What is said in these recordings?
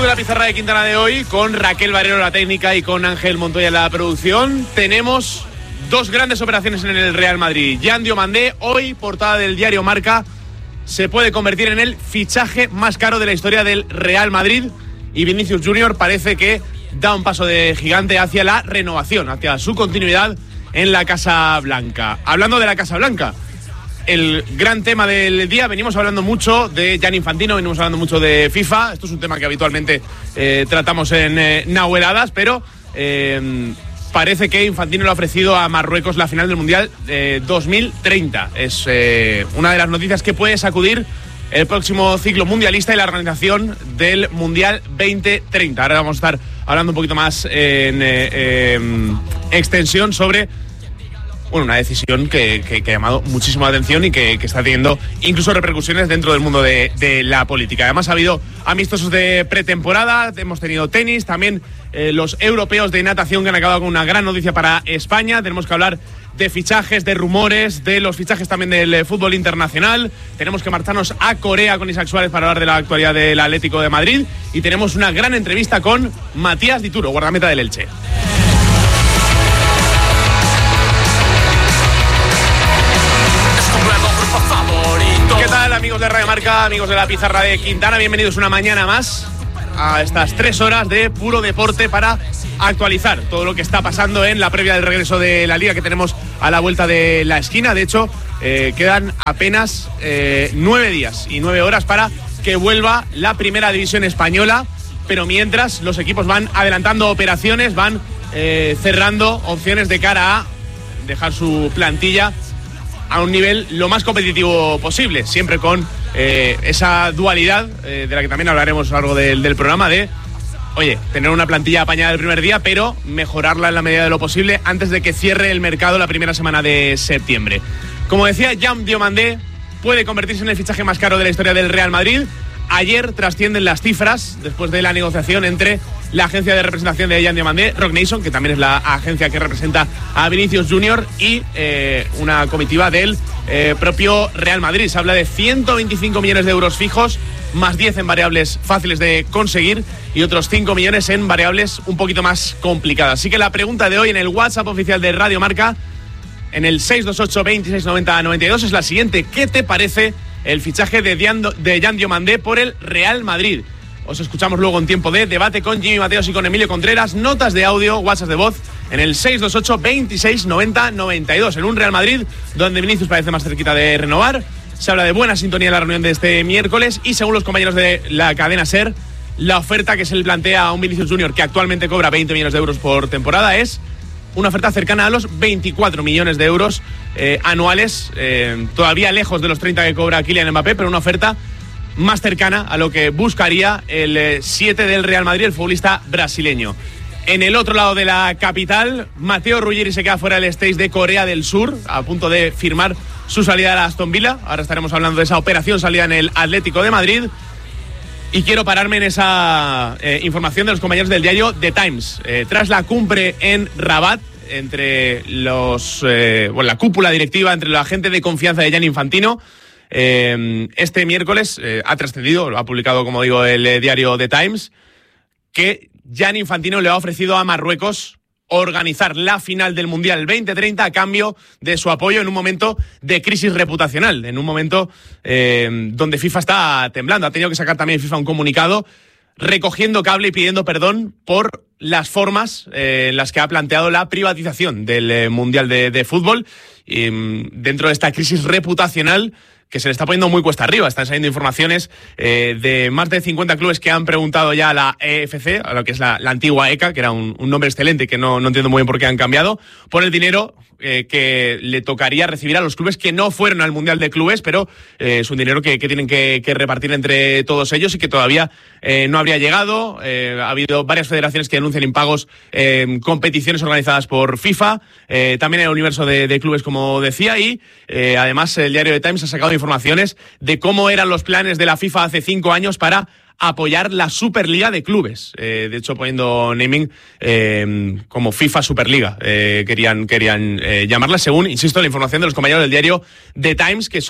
la pizarra de Quintana de hoy con Raquel Barrero la técnica y con Ángel Montoya la producción. Tenemos dos grandes operaciones en el Real Madrid. Yan Diomandé, hoy portada del diario Marca, se puede convertir en el fichaje más caro de la historia del Real Madrid, y Vinicius Junior parece que da un paso de gigante hacia la renovación, hacia su continuidad en la Casa Blanca. Hablando de la Casa Blanca, el gran tema del día, venimos hablando mucho de Gianni Infantino, venimos hablando mucho de FIFA. Esto es un tema que habitualmente tratamos en Nahueladas, pero parece que Infantino le ha ofrecido a Marruecos la final del Mundial 2030. Es una de las noticias que puede sacudir el próximo ciclo mundialista y la organización del Mundial 2030. Ahora vamos a estar hablando un poquito más en extensión sobre una decisión que ha llamado muchísimo la atención y que está teniendo incluso repercusiones dentro del mundo de la política. Además ha habido amistosos de pretemporada, hemos tenido tenis, también los europeos de natación que han acabado con una gran noticia para España. Tenemos que hablar de fichajes, de rumores, de los fichajes también del fútbol internacional. Tenemos que marcharnos a Corea con Isaac Suárez para hablar de la actualidad del Atlético de Madrid, y tenemos una gran entrevista con Matías Dituro, guardameta del Elche. ¿Qué tal, amigos de Radio Marca, amigos de la pizarra de Quintana? Bienvenidos una mañana más a estas 3 horas de puro deporte para actualizar todo lo que está pasando en la previa del regreso de la Liga, que tenemos a la vuelta de la esquina. De hecho, quedan apenas 9 días y 9 horas para que vuelva la primera división española, pero mientras los equipos van adelantando operaciones, van cerrando opciones de cara a dejar su plantilla a un nivel lo más competitivo posible, siempre con esa dualidad de la que también hablaremos a lo largo del programa, de tener una plantilla apañada el primer día, pero mejorarla en la medida de lo posible antes de que cierre el mercado la primera semana de septiembre. Como decía, Yan Diomandé puede convertirse en el fichaje más caro de la historia del Real Madrid. Ayer trascienden las cifras después de la negociación entre la agencia de representación de Yan Diomandé, Roc Nation, que también es la agencia que representa a Vinicius Junior, y una comitiva del propio Real Madrid. Se habla de 125 millones de euros fijos, más 10 en variables fáciles de conseguir y otros 5 millones en variables un poquito más complicadas. Así que la pregunta de hoy en el WhatsApp oficial de Radio Marca, en el 628 26 90 92, es la siguiente: ¿qué te parece el fichaje de Yan Diomandé por el Real Madrid? Os escuchamos luego en tiempo de debate con Jimmy Mateos y con Emilio Contreras. Notas de audio, WhatsApp de voz en el 628 26 90 92. En un Real Madrid donde Vinicius parece más cerquita de renovar. Se habla de buena sintonía en la reunión de este miércoles, y según los compañeros de la cadena SER, la oferta que se le plantea a un Vinicius Junior que actualmente cobra 20 millones de euros por temporada es una oferta cercana a los 24 millones de euros anuales, todavía lejos de los 30 que cobra Kylian Mbappé, pero una oferta más cercana a lo que buscaría el 7 del Real Madrid, el futbolista brasileño. En el otro lado de la capital, Mateo Ruggieri se queda fuera del stage de Corea del Sur, a punto de firmar su salida a la Aston Villa. Ahora estaremos hablando de esa operación salida en el Atlético de Madrid. Y quiero pararme en esa información de los compañeros del diario The Times. Tras la cumbre en Rabat entre la cúpula directiva, entre la gente de confianza de Gianni Infantino, este miércoles ha trascendido, lo ha publicado, como digo, el diario The Times, que Gianni Infantino le ha ofrecido a Marruecos organizar la final del Mundial 2030 a cambio de su apoyo en un momento de crisis reputacional, en un momento donde FIFA está temblando. Ha tenido que sacar también FIFA un comunicado recogiendo cable y pidiendo perdón por las formas en las que ha planteado la privatización del Mundial de fútbol, dentro de esta crisis reputacional que se le está poniendo muy cuesta arriba. Están saliendo informaciones de más de 50 clubes que han preguntado ya a la EFC, a lo que es la antigua ECA, que era un nombre excelente que no entiendo muy bien por qué han cambiado, por el dinero que le tocaría recibir a los clubes que no fueron al Mundial de Clubes, pero es un dinero que tienen que repartir entre todos ellos y que todavía no habría llegado. Ha habido varias federaciones que denuncian impagos en competiciones organizadas por FIFA, también en el universo de clubes, como decía, y además el diario The Times ha sacado informaciones de cómo eran los planes de la FIFA hace 5 años para apoyar la Superliga de clubes. De hecho, poniendo naming como FIFA Superliga. Querían llamarla, según, insisto, la información de los compañeros del diario The Times, que son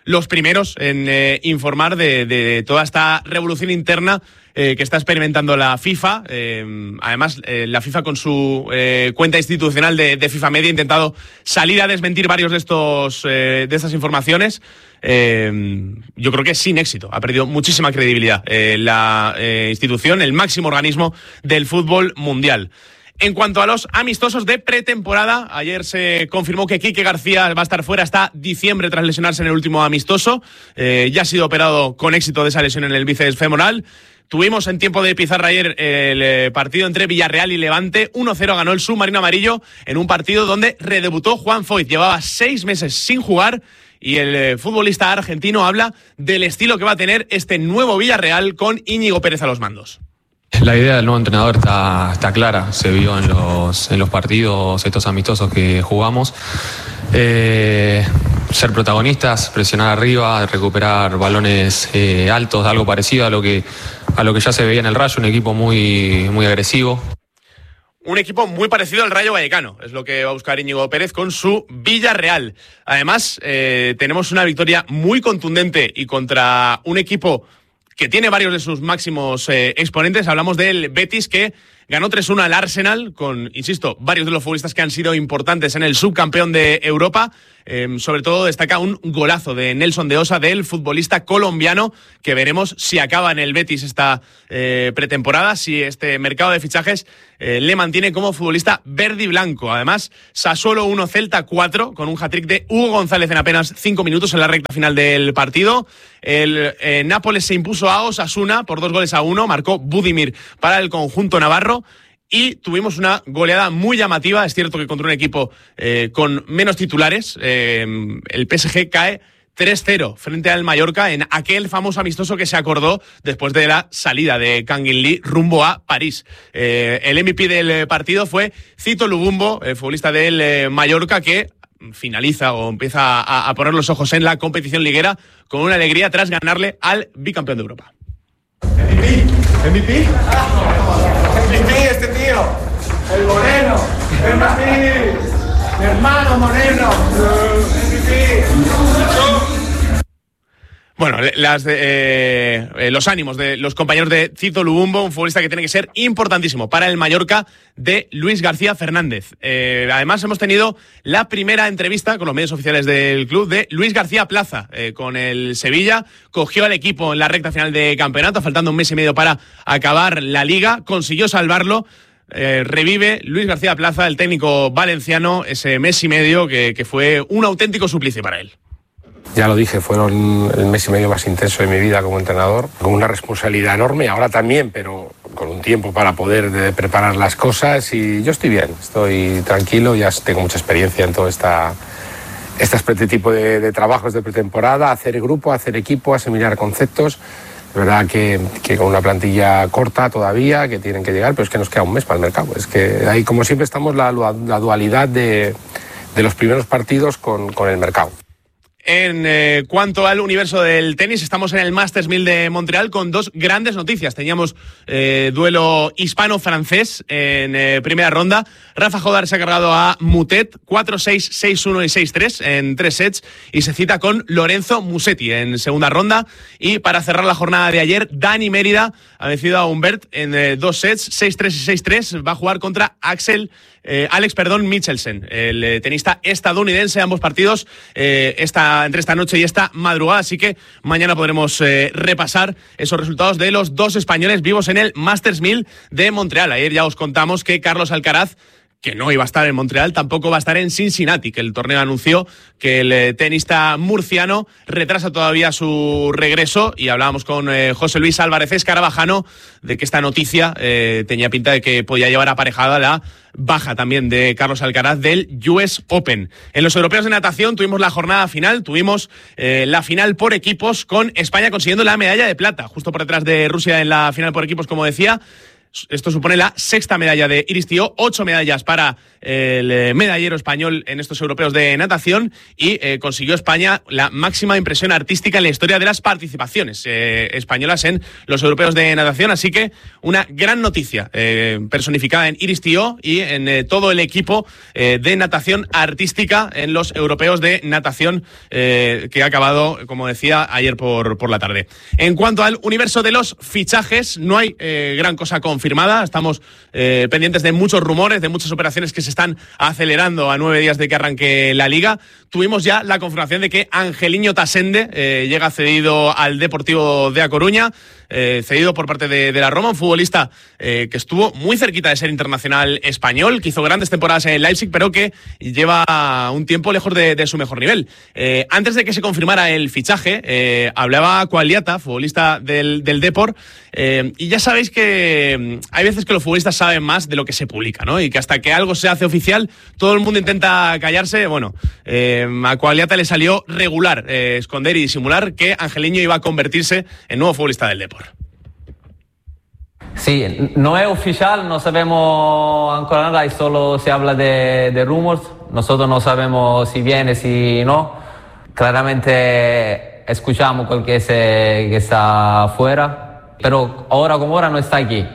los primeros en informar de toda esta revolución interna que está experimentando la FIFA. Además, la FIFA con su cuenta institucional de FIFA Media ha intentado salir a desmentir varios de estas informaciones. Yo creo que sin éxito. Ha perdido muchísima credibilidad la institución, el máximo organismo del fútbol mundial. En cuanto a los amistosos de pretemporada, ayer se confirmó que Quique García va a estar fuera hasta diciembre tras lesionarse en el último amistoso. Ya ha sido operado con éxito de esa lesión en el bíceps femoral. Tuvimos en tiempo de pizarra ayer el partido entre Villarreal y Levante. 1-0 ganó el submarino amarillo en un partido donde redebutó Juan Foyth. Llevaba 6 meses sin jugar y el futbolista argentino habla del estilo que va a tener este nuevo Villarreal con Íñigo Pérez a los mandos. La idea del nuevo entrenador está clara, se vio en los partidos, estos amistosos que jugamos. Ser protagonistas, presionar arriba, recuperar balones altos, algo parecido a lo que ya se veía en el Rayo, un equipo muy, muy agresivo. Un equipo muy parecido al Rayo Vallecano, es lo que va a buscar Íñigo Pérez con su Villarreal. Además, tenemos una victoria muy contundente y contra un equipo que tiene varios de sus máximos exponentes. Hablamos del Betis, que ganó 3-1 al Arsenal con, insisto, varios de los futbolistas que han sido importantes en el subcampeón de Europa. Sobre todo destaca un golazo de Nelson de Osa, del futbolista colombiano, que veremos si acaba en el Betis esta pretemporada, si este mercado de fichajes le mantiene como futbolista verde y blanco. Además, Sassuolo 1, Celta 4, con un hat-trick de Hugo González en apenas 5 minutos en la recta final del partido. El Nápoles se impuso a Osasuna por 2-1, marcó Budimir para el conjunto navarro. Y tuvimos una goleada muy llamativa. Es cierto que contra un equipo con menos titulares, el PSG cae 3-0 frente al Mallorca en aquel famoso amistoso que se acordó después de la salida de Kangin Lee rumbo a París. El MVP del partido fue Cito Lubumbo, el futbolista del Mallorca, que finaliza o empieza a poner los ojos en la competición liguera con una alegría tras ganarle al bicampeón de Europa. MVP este tío, el Moreno, MVP, mi hermano Moreno, MVP. Bueno, los ánimos de los compañeros de Cito Lubumbo, un futbolista que tiene que ser importantísimo para el Mallorca, de Luis García Fernández. Además, hemos tenido la primera entrevista con los medios oficiales del club de Luis García Plaza con el Sevilla. Cogió al equipo en la recta final de campeonato, faltando un mes y medio para acabar la liga. Consiguió salvarlo. Revive Luis García Plaza, el técnico valenciano, ese mes y medio que fue un auténtico suplicio para él. Ya lo dije, fueron el mes y medio más intenso de mi vida como entrenador, con una responsabilidad enorme, ahora también, pero con un tiempo para poder preparar las cosas, y yo estoy bien, estoy tranquilo, ya tengo mucha experiencia en todo este tipo de trabajos de pretemporada, hacer grupo, hacer equipo, asimilar conceptos. Es verdad que con una plantilla corta todavía, que tienen que llegar, pero es que nos queda un mes para el mercado. Es que ahí, como siempre, estamos la dualidad de los primeros partidos con el mercado. En cuanto al universo del tenis, estamos en el Masters 1000 de Montreal con dos grandes noticias. Teníamos duelo hispano-francés en primera ronda. Rafa Jodar se ha cargado a Mutet 4-6, 6-1 y 6-3 en 3 sets y se cita con Lorenzo Musetti en segunda ronda. Y para cerrar la jornada de ayer, Dani Mérida ha vencido a Humbert en 2 sets, 6-3 y 6-3. Va a jugar contra Alex Michelsen, el tenista estadounidense. Ambos partidos entre esta noche y esta madrugada, así que mañana podremos repasar esos resultados de los dos españoles vivos en el Masters 1000 de Montreal. Ayer ya os contamos que Carlos Alcaraz, que no iba a estar en Montreal, tampoco va a estar en Cincinnati, que el torneo anunció que el tenista murciano retrasa todavía su regreso, y hablábamos con José Luis Álvarez Escarabajano de que esta noticia tenía pinta de que podía llevar aparejada la baja también de Carlos Alcaraz del US Open. En los europeos de natación tuvimos la jornada final, tuvimos la final por equipos, con España consiguiendo la medalla de plata, justo por detrás de Rusia en la final por equipos, como decía. Esto supone la 6ª medalla de Iris Tió, 8 medallas para el medallero español en estos europeos de natación y consiguió España la máxima impresión artística en la historia de las participaciones españolas en los europeos de natación. Así que una gran noticia personificada en Iris Tió y en todo el equipo de natación artística en los europeos de natación que ha acabado, como decía, ayer por la tarde. En cuanto al universo de los fichajes, no hay gran cosa confirmada. Estamos pendientes de muchos rumores, de muchas operaciones que se están acelerando a 9 días de que arranque la Liga. Tuvimos ya la confirmación de que Angeliño Tasende llega cedido al Deportivo de A Coruña, cedido por parte de la Roma, un futbolista que estuvo muy cerquita de ser internacional español, que hizo grandes temporadas en el Leipzig, pero que lleva un tiempo lejos de su mejor nivel. Antes de que se confirmara el fichaje, hablaba Quagliata, futbolista del Depor, y ya sabéis que hay veces que los futbolistas saben más de lo que se publica, ¿no? Y que hasta que algo se hace oficial, todo el mundo intenta callarse. Bueno, a Quagliata le salió regular esconder y disimular que Angeliño iba a convertirse en nuevo futbolista del Depor. Sí, no es oficial, no sabemos ancora nada y solo se habla de rumors. Nosotros no sabemos si viene, si no. Claramente escuchamos cuál que está afuera, pero ahora como ahora no está aquí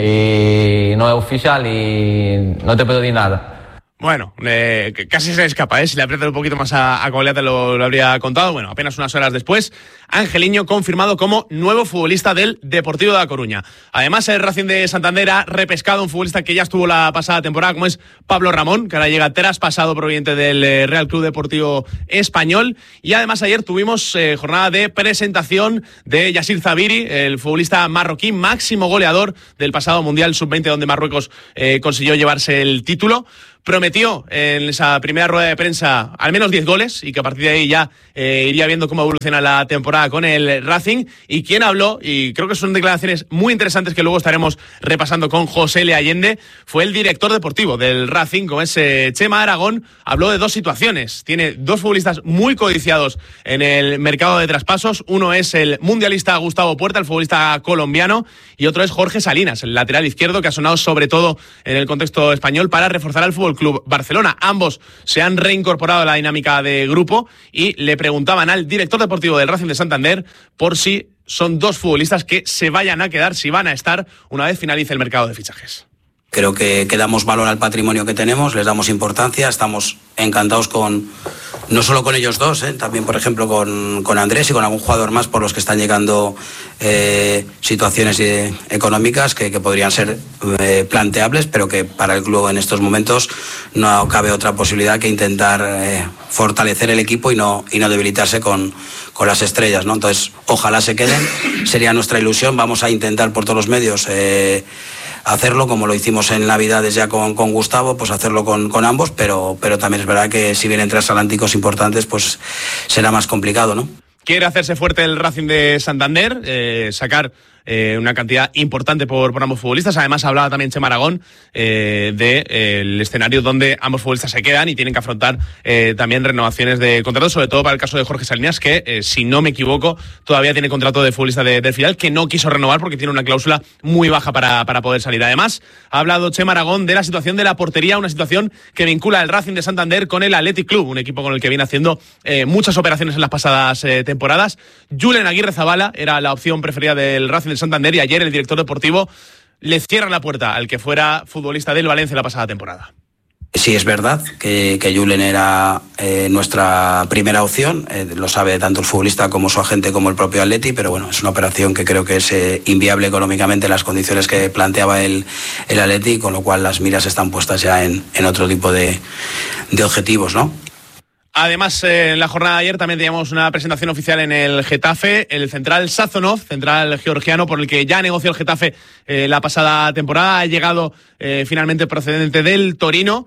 y no es oficial y no te puedo decir nada. Bueno, casi se escapa, si le aprietas un poquito más a Quagliata lo habría contado. Bueno, apenas unas horas después, Angeliño confirmado como nuevo futbolista del Deportivo de A Coruña. Además, el Racing de Santander ha repescado un futbolista que ya estuvo la pasada temporada, como es Pablo Ramón, que ahora llega traspasado proveniente del Real Club Deportivo Español. Y además ayer tuvimos jornada de presentación de Yassir Zabiri, el futbolista marroquí, máximo goleador del pasado Mundial Sub-20, donde Marruecos consiguió llevarse el título. Prometió en esa primera rueda de prensa al menos 10 goles y que a partir de ahí ya iría viendo cómo evoluciona la temporada con el Racing. Y quien habló, y creo que son declaraciones muy interesantes que luego estaremos repasando con José L. Allende, fue el director deportivo del Racing, como es Chema Aragón. Habló de dos situaciones. Tiene dos futbolistas muy codiciados en el mercado de traspasos. Uno es el mundialista Gustavo Puerta, el futbolista colombiano, y otro es Jorge Salinas, el lateral izquierdo, que ha sonado sobre todo en el contexto español para reforzar al Fútbol Club Barcelona. Ambos se han reincorporado a la dinámica de grupo y le preguntaban al director deportivo del Racing de Santander por si son dos futbolistas que se vayan a quedar, si van a estar una vez finalice el mercado de fichajes. Creo que damos valor al patrimonio que tenemos, les damos importancia, estamos encantados no solo con ellos dos, también por ejemplo con Andrés y con algún jugador más por los que están llegando situaciones económicas que podrían ser planteables, pero que para el club en estos momentos no cabe otra posibilidad que intentar fortalecer el equipo y no debilitarse con las estrellas, ¿no? Entonces ojalá se queden, sería nuestra ilusión, vamos a intentar por todos los medios hacerlo como lo hicimos en Navidades ya con Gustavo, pues hacerlo con ambos, pero también es verdad que si vienen transatlánticos importantes, pues será más complicado, ¿no? Quiere hacerse fuerte el Racing de Santander, sacar una cantidad importante por ambos futbolistas. Además hablaba también Chema Aragón del escenario donde ambos futbolistas se quedan y tienen que afrontar también renovaciones de contratos, sobre todo para el caso de Jorge Salinas, que si no me equivoco todavía tiene contrato de futbolista del filial, que no quiso renovar porque tiene una cláusula muy baja para poder salir. Además ha hablado Chema Aragón de la situación de la portería, una situación que vincula el Racing de Santander con el Athletic Club, un equipo con el que viene haciendo muchas operaciones en las pasadas temporadas. Julen Aguirre Zabala era la opción preferida del Racing de Santander y ayer el director deportivo le cierra la puerta al que fuera futbolista del Valencia la pasada temporada. Sí, es verdad que Julen era nuestra primera opción, lo sabe tanto el futbolista como su agente como el propio Atleti, pero bueno, es una operación que creo que es inviable económicamente en las condiciones que planteaba el Atleti, con lo cual las miras están puestas ya en otro tipo de objetivos, ¿no? Además, en la jornada de ayer también teníamos una presentación oficial en el Getafe, el central Sazonov, central georgiano, por el que ya negoció el Getafe la pasada temporada. Ha llegado finalmente procedente del Torino.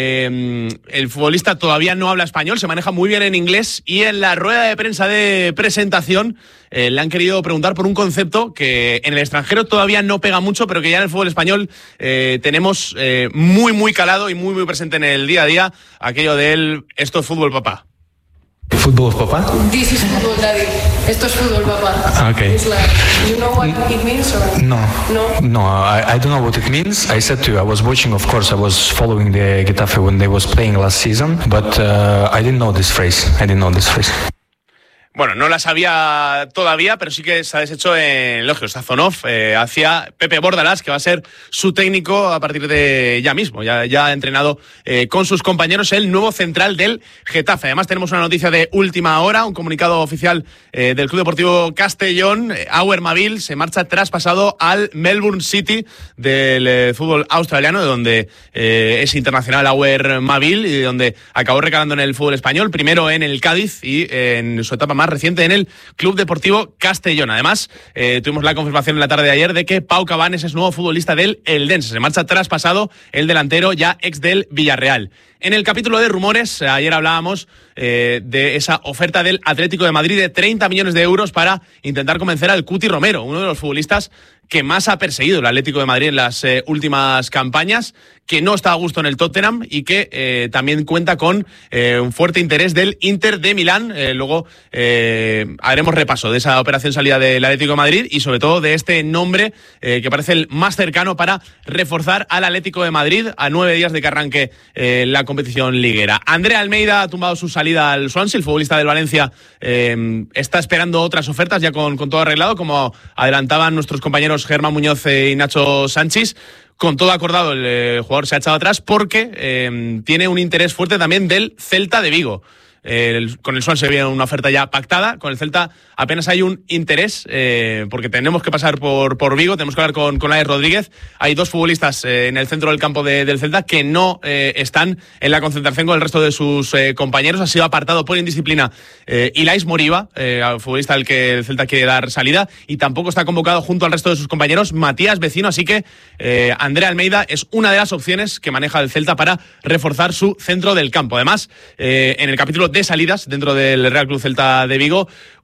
El futbolista todavía no habla español, se maneja muy bien en inglés y en la rueda de prensa de presentación le han querido preguntar por un concepto que en el extranjero todavía no pega mucho, pero que ya en el fútbol español tenemos muy calado y muy presente en el día a día, aquello del esto es fútbol, papá. ¿Fútbol, papá? This is football, daddy. esto es fútbol, papá. Okay. It's like, you know what it means or No, I don't know what it means. I said to you, I was watching, of course, I was following the Getafe when they was playing last season, but I didn't know this phrase. Bueno, no la sabía todavía, pero sí que se ha deshecho en elogios Sazonov hacia Pepe Bordalás, que va a ser su técnico a partir de ya mismo. Ya ha entrenado con sus compañeros el nuevo central del Getafe. Además, tenemos una noticia de última hora, un comunicado oficial del Club Deportivo Castellón. Auer Mavil se marcha traspasado al Melbourne City del fútbol australiano, de donde es internacional Auer Mavil y de donde acabó recalando en el fútbol español, primero en el Cádiz y en su etapa más reciente en el Club Deportivo Castellón. Además, tuvimos la confirmación en la tarde de ayer de que Pau Cabanes es nuevo futbolista del Eldense. Se marcha traspasado el delantero ya ex del Villarreal. En el capítulo de rumores, ayer hablábamos de esa oferta del Atlético de Madrid de 30 millones de euros para intentar convencer al Cuti Romero, uno de los futbolistas que más ha perseguido el Atlético de Madrid en las últimas campañas, que no está a gusto en el Tottenham y que también cuenta con un fuerte interés del Inter de Milán. Luego haremos repaso de esa operación salida del Atlético de Madrid y sobre todo de este nombre que parece el más cercano para reforzar al Atlético de Madrid a 9 días de que arranque la competición liguera. Andrea Almeida ha tumbado su salida al Swansea, el futbolista del Valencia está esperando otras ofertas ya con todo arreglado, como adelantaban nuestros compañeros Germán Muñoz y Nacho Sánchez. Con todo acordado, el jugador se ha echado atrás porque tiene un interés fuerte también del Celta de Vigo. Con el Swansea había una oferta ya pactada, con el Celta apenas hay un interés, porque tenemos que pasar por Vigo, tenemos que hablar con Laer Rodríguez. Hay dos futbolistas en el centro del campo del Celta que no están en la concentración con el resto de sus compañeros. Ha sido apartado por indisciplina Ilais Moriba, futbolista al que el Celta quiere dar salida, y tampoco está convocado junto al resto de sus compañeros Matías Vecino, así que Andrea Almeida es una de las opciones que maneja el Celta para reforzar su centro del campo. Además, en el capítulo de salidas dentro del Real Club Celta de Vigo,